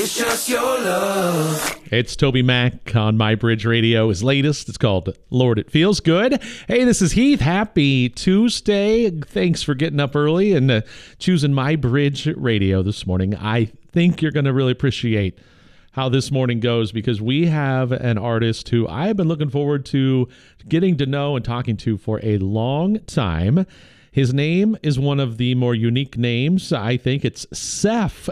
It's just your love. It's Toby Mac on My Bridge Radio. His latest, it's called Lord, It Feels Good. Hey, this is Heath. Happy Tuesday. Thanks for getting up early and choosing My Bridge Radio this morning. I think you're going to really appreciate how this morning goes because we have an artist who I've been looking forward to getting to know and talking to for a long time. His name is one of the more unique names. I think it's Seph,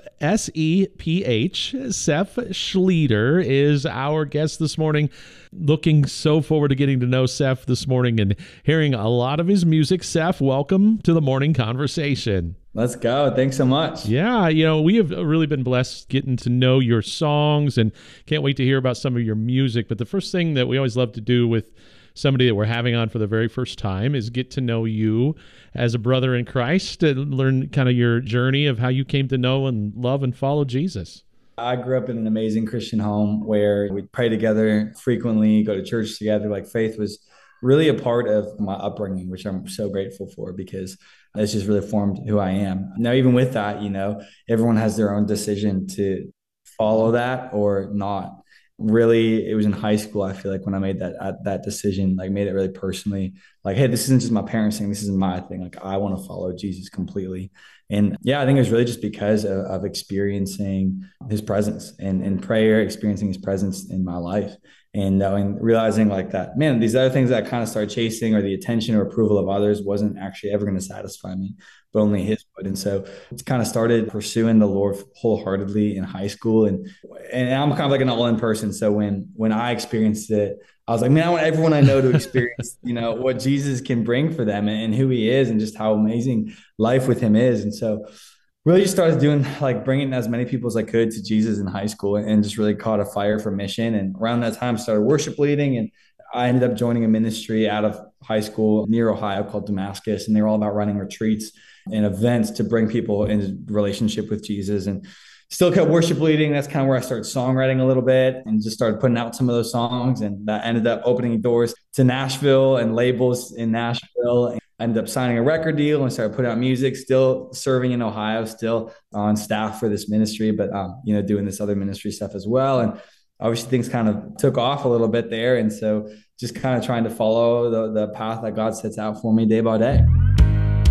S-E-P-H. Seph Schlueter is our guest this morning. Looking so forward to getting to know Seph this morning and hearing a lot of his music. Seph, welcome to the Morning Conversation. Let's go. Thanks so much. Yeah, we have really been blessed getting to know your songs and can't wait to hear about some of your music. But the first thing that we always love to do with somebody that we're having on for the very first time is get to know you as a brother in Christ and learn kind of your journey of how you came to know and love and follow Jesus. I grew up in an amazing Christian home where we pray together frequently, go to church together. Like faith was really a part of my upbringing, which I'm so grateful for because it's just really formed who I am. Now, even with that, everyone has their own decision to follow that or not. Really, it was in high school, I feel like, when I made that decision, like made it really personally, like, hey, this isn't just my parents' thing, this isn't my thing. Like, I want to follow Jesus completely. And yeah, I think it was really just because of experiencing his presence and in prayer, experiencing his presence in my life. And realizing like that, man, these other things that I kind of started chasing or the attention or approval of others wasn't actually ever going to satisfy me, but only his would. And so it's kind of started pursuing the Lord wholeheartedly in high school. And I'm kind of like an all-in person. So when I experienced it, I was like, man, I want everyone I know to experience, what Jesus can bring for them and who he is and just how amazing life with him is. And so really just started doing bringing as many people as I could to Jesus in high school and just really caught a fire for mission. And around that time started worship leading. And I ended up joining a ministry out of high school near Ohio called Damascus. And they were all about running retreats and events to bring people into relationship with Jesus and still kept worship leading. That's kind of where I started songwriting a little bit and just started putting out some of those songs. And that ended up opening doors to Nashville and labels in Nashville. I ended up signing a record deal and started putting out music, still serving in Ohio, still on staff for this ministry, but, doing this other ministry stuff as well. And obviously things kind of took off a little bit there. And so just kind of trying to follow the path that God sets out for me day by day.